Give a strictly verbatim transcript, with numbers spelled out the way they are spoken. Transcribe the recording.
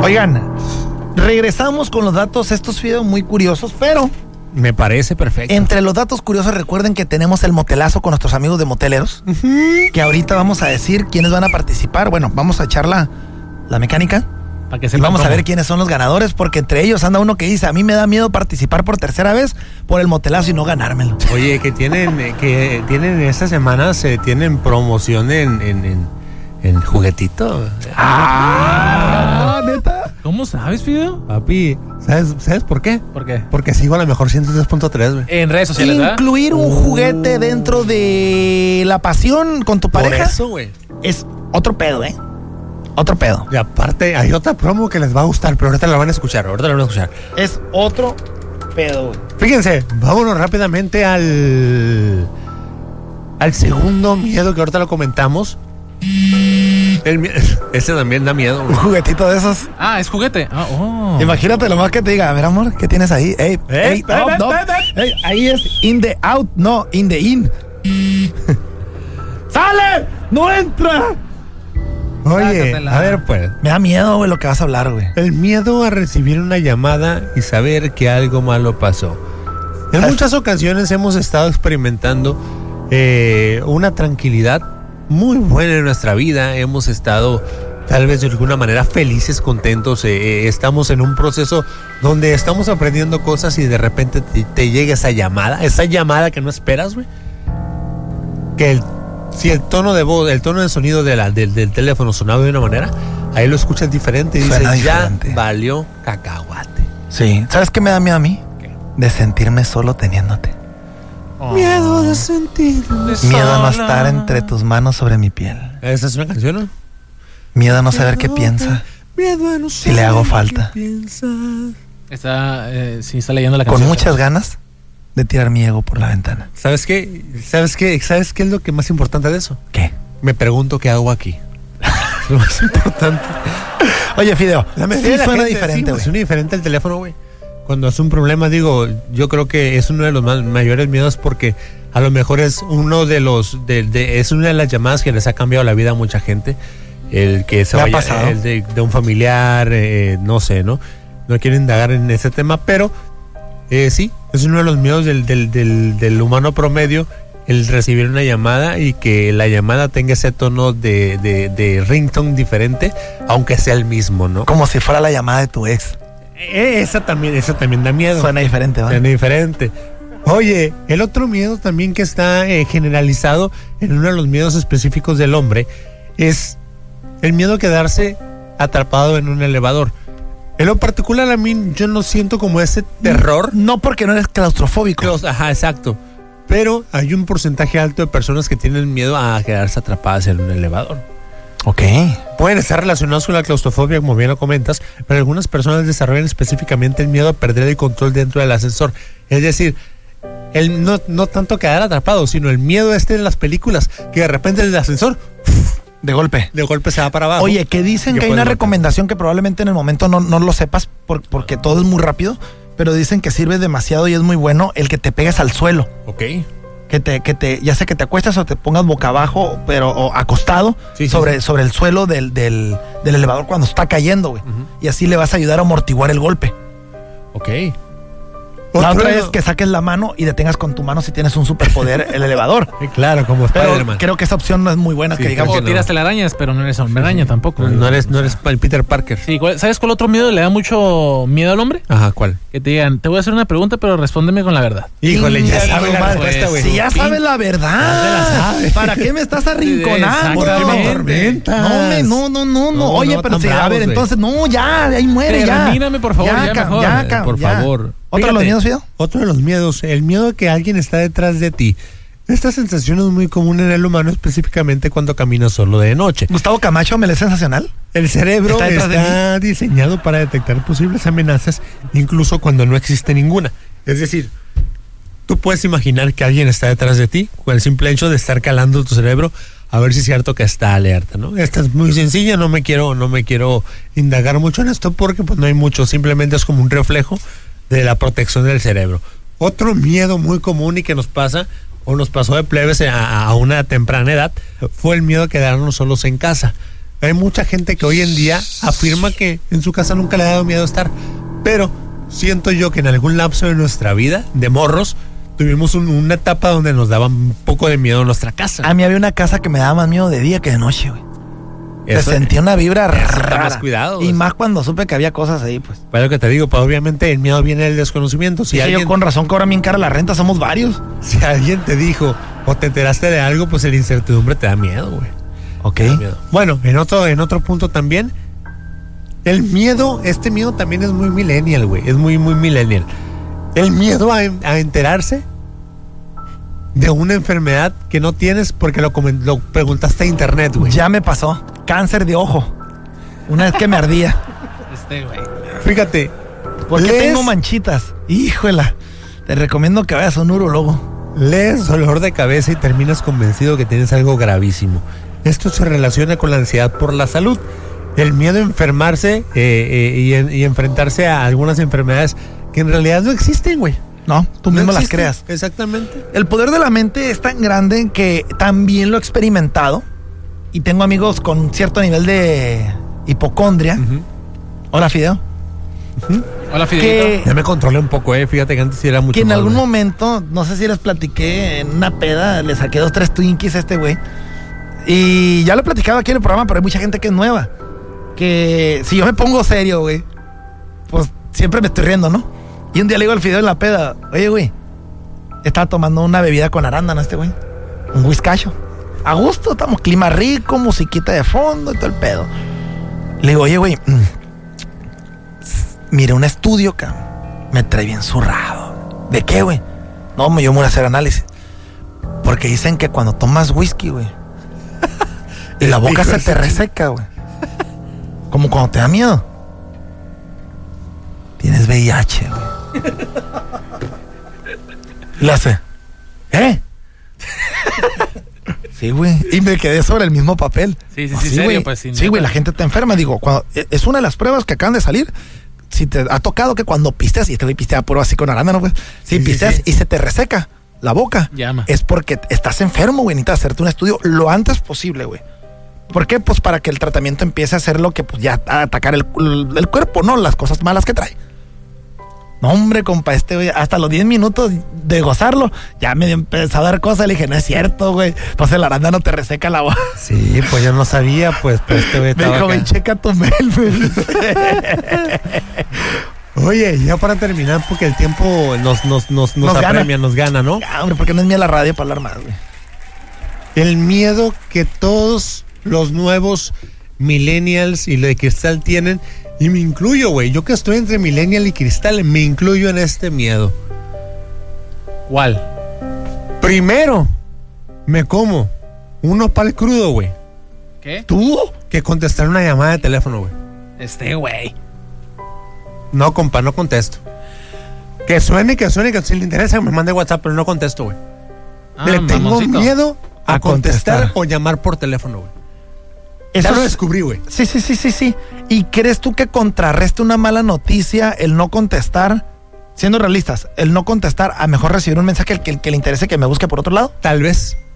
Oigan, regresamos con los datos, estos videos muy curiosos, pero... Me parece perfecto. Entre los datos curiosos, recuerden que tenemos el motelazo con nuestros amigos de Moteleros, uh-huh. que ahorita vamos a decir quiénes van a participar. Bueno, vamos a echar la, la mecánica. Para que se y vamos cómo. a ver quiénes son los ganadores, porque entre ellos anda uno que dice, a mí me da miedo participar por tercera vez por el motelazo y no ganármelo. Oye, que tienen, que tienen estas semanas, eh, tienen promoción en, en, en, en juguetito. Ah, ¿neta? ¿Cómo sabes, Fideo? Papi, ¿sabes, ¿sabes por qué? ¿Por qué? Porque sigo a la mejor ciento tres punto tres, güey. En redes sociales, ¿verdad? Incluir un juguete dentro de la pasión con tu pareja. Por eso, güey. Es otro pedo, ¿eh? Otro pedo. Y aparte, hay otra promo que les va a gustar, pero ahorita la van a escuchar, ahorita la van a escuchar. Es otro pedo, güey. Fíjense, vámonos rápidamente al... al segundo miedo que ahorita lo comentamos. El, ese también da miedo, güey. Un juguetito de esos. Ah, es juguete. Ah, oh. Imagínate lo más que te diga, a ver, amor, ¿qué tienes ahí? Ey, Eh, ey, eh, out, eh, no. eh, eh. Ey, ahí es in the out, no, in the in. ¡Sale! ¡No entra! Oye, Sácatela. a ver pues. Me da miedo, güey, lo que vas a hablar, güey. El miedo a recibir una llamada y saber que algo malo pasó. En ¿Sabes? muchas ocasiones hemos estado experimentando eh, una tranquilidad muy buena en nuestra vida. Hemos estado tal vez de alguna manera felices, contentos. Eh, eh, estamos en un proceso donde estamos aprendiendo cosas y de repente te, te llega esa llamada, esa llamada que no esperas, güey. Que el, si el tono de voz, el tono de sonido de la, del, del teléfono sonaba de una manera, ahí lo escuchas diferente y Suena dices, ya diferente. valió cacahuate. Sí. ¿Sabes qué me da miedo a mí? ¿Qué? De sentirme solo teniéndote. Oh. Miedo de sentirme Miedo a no sola. estar entre tus manos sobre mi piel. ¿Esa es una canción, no? Miedo a no saber qué piensa. Miedo a no Si le hago saber falta. qué piensas. Está, eh, sí, está leyendo la Con canción. muchas ganas de tirar mi ego por la ventana. ¿Sabes qué? ¿Sabes qué? ¿Sabes qué es lo que más importante de eso? ¿Qué? Me pregunto qué hago aquí. Es lo más importante. Oye, Fideo, La sí mayoría de la suena gente, diferente, sí, güey. pues, suena diferente el teléfono, güey. Cuando hace un problema, digo, yo creo que es uno de los más, mayores miedos porque a lo mejor es uno de los, de, de, es una de las llamadas que les ha cambiado la vida a mucha gente. El que se ¿Me ha vaya, pasado? el de, de un familiar, eh, no sé, ¿no? No quiero indagar en ese tema, pero eh, sí, es uno de los miedos del, del, del, del humano promedio, el recibir una llamada y que la llamada tenga ese tono de, de, de ringtone diferente, aunque sea el mismo, ¿no? Como si fuera la llamada de tu ex. Eh, Esa también, esa también da miedo. Suena diferente, ¿va? Suena diferente. Oye, el otro miedo también que está eh, generalizado en uno de los miedos específicos del hombre es el miedo a quedarse atrapado en un elevador. En lo particular a mí yo no siento como ese terror. No porque no eres claustrofóbico. Los- Ajá, exacto. Pero hay un porcentaje alto de personas que tienen miedo a quedarse atrapadas en un elevador. Ok. Pueden estar relacionados con la claustrofobia, como bien lo comentas, pero algunas personas desarrollan específicamente el miedo a perder el control dentro del ascensor. Es decir, el no, no tanto quedar atrapado, sino el miedo este en las películas, que de repente el ascensor De golpe. de golpe se va para abajo. Oye, que dicen Que que hay puede una matar. recomendación que probablemente en el momento no, no lo sepas por- porque todo es muy rápido, pero dicen que sirve demasiado y es muy bueno el que te pegues al suelo. Ok. Que te, que te, ya sea que te acuestas o te pongas boca abajo, pero o acostado Sí, sí, sobre, sí. sobre el suelo del, del, del elevador cuando está cayendo, güey. Ujú. Y así le vas a ayudar a amortiguar el golpe. Ok. La Otro otra de es lo- que saques la mano y detengas con tu mano si tienes un superpoder el elevador. Eh, Claro, como Pero Spider-Man. creo que esa opción no es muy buena, Sí, que digamos. O que no. tiras telarañas, pero no eres hombre araña tampoco. No, no eres, no eres el Peter Parker. Sí, ¿cuál- ¿sabes cuál otro miedo le da mucho miedo al hombre? Ajá, ¿cuál? Que te digan, te voy a hacer una pregunta, pero respóndeme con la verdad. Híjole, ya Chinga, sabes la madre. respuesta, güey. Si ya sabes la verdad, Ya te la sabes. ¿para qué me estás arrinconando? ¿Por qué me atormentas? No, me- no, no, no, no. No, Oye, no, pero tan sí, a bravos, ver, güey. entonces, no, ya, ahí muere, ya. Termíname, por favor, ya ca- mejor. ya, ca- Por ya. favor. ¿Otro de los Fíjate, miedos, Fido? Otro de los miedos, el miedo de que alguien está detrás de ti. Esta sensación es muy común en el humano, específicamente cuando caminas solo de noche. Gustavo Camacho, ¿me le es sensacional? El cerebro ¿Está está, detrás de diseñado para detectar posibles amenazas, incluso cuando no existe ninguna. Es decir, tú puedes imaginar que alguien está detrás de ti con el simple hecho de estar calando tu cerebro a ver si es cierto que está alerta, ¿no? Esta es muy sencilla, no me quiero, no me quiero indagar mucho en esto porque pues no hay mucho, simplemente es como un reflejo de la protección del cerebro. Otro miedo muy común y que nos pasa o nos pasó de plebes a, a una temprana edad fue el miedo a quedarnos solos en casa. Hay mucha gente que hoy en día afirma que en su casa nunca le ha dado miedo estar, pero siento yo que en algún lapso de nuestra vida, de morros, tuvimos un- una etapa donde nos daba un poco de miedo nuestra casa. A mí había una casa que me daba más miedo de día que de noche, güey. Se Eso- sentía una vibra eso está rara. más cuidado, Y güey. más cuando supe que había cosas ahí, pues. Para lo que te digo, pues obviamente el miedo viene del desconocimiento. Si Dije alguien, yo, con razón cobran bien cara la renta, somos varios. si alguien te dijo o te enteraste de algo, pues la incertidumbre te da miedo, güey. Ok. Te da miedo. Bueno, en otro, en otro punto también, el miedo, este miedo también es muy millennial, güey. Es muy, muy millennial. El miedo a, a enterarse de una enfermedad que no tienes porque lo, comen- lo preguntaste a internet, güey. Ya me pasó. Cáncer de ojo. Una vez que me ardía. Este, güey. Fíjate. ¿Por qué lees- tengo manchitas? Híjola. Te recomiendo que vayas a un urólogo. Lees dolor de cabeza y terminas convencido que tienes algo gravísimo. Esto se relaciona con la ansiedad por la salud, el miedo a enfermarse eh, eh, y, en- y enfrentarse a algunas enfermedades que en realidad no existen, güey. No, tú No mismo las existen. creas. Exactamente. El poder de la mente es tan grande que también lo he experimentado. Y tengo amigos con cierto nivel de hipocondria. Ujú. Hola, Fideo. Hola, Fidelito. Que, Ya me controlé un poco, eh. Fíjate que antes sí era mucho que en más, algún güey. momento, no sé si les platiqué en una peda, le saqué dos, tres Twinkies a este güey. Y ya lo he platicado aquí en el programa, pero hay mucha gente que es nueva. Que si yo me pongo serio, güey, pues siempre me estoy riendo, ¿no? Y un día le digo al Fideo en la peda, oye, güey, estaba tomando una bebida con arándano este güey. Un whiskacho. A gusto, estamos clima rico, musiquita de fondo y todo el pedo. Le digo, oye, güey, mm, mire, un estudio, cabrón, me trae bien zurrado. ¿De qué, güey? No, me yo me voy a hacer análisis. Porque dicen que cuando tomas whisky, güey, y la boca Dijo se eso, te sí. reseca, güey. Como cuando te da miedo. Tienes V I H, güey. Le hace, ¿eh? Sí, güey. Y me quedé sobre el mismo papel. Sí, sí, No, sí, serio, güey. pues, sí, Sí, güey, neta. la gente te enferma. Digo, cuando, e- es una de las pruebas que acaban de salir. Si te ha tocado que cuando pisteas, y este güey pistea puro así con arándano, pues. Si Sí, sí, pisteas sí. y se te reseca la boca, Llama. es porque estás enfermo, güey. Necesitas hacerte un estudio lo antes posible, güey. ¿Por qué? Pues para que el tratamiento empiece a hacer lo que, pues ya a atacar el, el- el cuerpo, ¿no? Las cosas malas que trae. No, hombre, compa, este güey, hasta los diez minutos de gozarlo, ya me empezó a dar cosas. Le dije, no es cierto, güey. Pues el arándano te reseca la boca. Sí, pues yo no sabía, pues, pero este güey Me estaba dijo, acá. ven, checa tu mail, güey. Oye, ya para terminar, porque el tiempo nos, nos, nos, nos, Nos gana. apremia, nos gana, ¿no? Ya, hombre, porque no es mía la radio para hablar más, güey. El miedo que todos los nuevos millennials y de cristal tienen, y me incluyo, güey. Yo que estoy entre millennial y cristal, me incluyo en este miedo. ¿Cuál? Primero, me como un nopal crudo, güey, ¿Qué? ¿Tú? que contestar una llamada de teléfono, güey. Este, güey. No, compa, no contesto. Que suene, que suene, que si le interesa, me mande WhatsApp, pero no contesto, güey. Ah, Le tengo mamoncito. miedo a, A contestar, contestar. o llamar por teléfono, güey. Eso Ya lo es- descubrí, güey. Sí, sí, sí, sí, sí. ¿Y crees tú que contrarreste una mala noticia el no contestar? Siendo realistas, el no contestar a mejor recibir un mensaje que, que, que le interese que me busque por otro lado. Tal vez,